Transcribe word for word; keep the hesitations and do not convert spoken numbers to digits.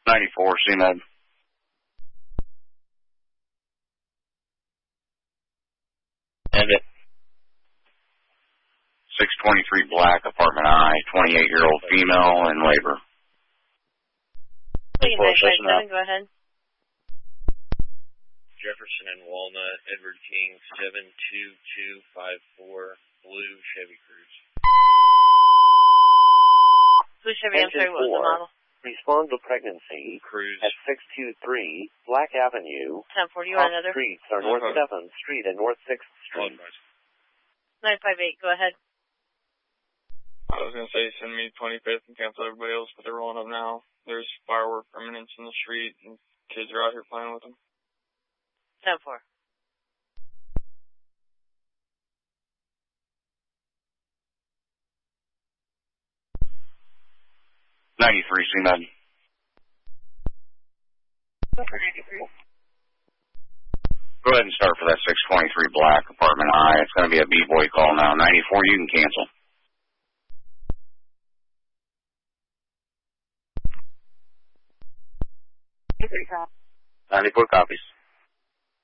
ninety-four, C M E D. End it. six twenty-three Black, apartment I, twenty-eight-year-old female in labor. nine five seven, go ahead. Jefferson and Walnut, Edward King, seven two two five four, blue Chevy Cruze. Blue Chevy, I'm sorry, what was the model? Respond to pregnancy Cruze. at six two three Black Avenue. ten four, you want another? Streets are North Uh-huh. seventh Street and North sixth Street. nine five eight, go ahead. I was going to say send me twenty-fifth and cancel everybody else, but they're rolling up now. There's firework permanents in the street, and kids are out here playing with them. ten four. ninety-three, C M E D. Go ahead and start for that six twenty-three Black, apartment I. It's going to be a B-boy call now. ninety-four, you can cancel. ninety-four copies.